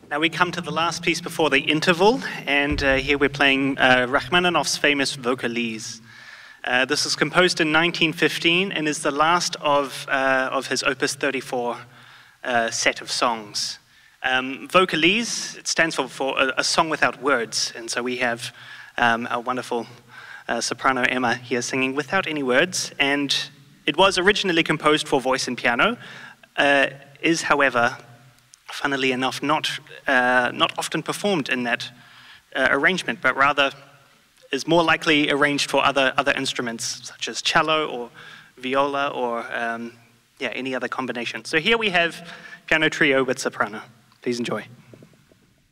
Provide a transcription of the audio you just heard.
Now we come to the last piece before the interval, and here we're playing Rachmaninoff's famous Vocalise. This was composed in 1915 and is the last of his Opus 34 set of songs. Vocalise, it stands for a song without words, and so we have our wonderful soprano Emma here singing without any words, and it was originally composed for voice and piano, is however, funnily enough, not often performed in that arrangement, but rather is more likely arranged for other instruments such as cello or viola or any other combination. So here we have piano trio with soprano. Please enjoy.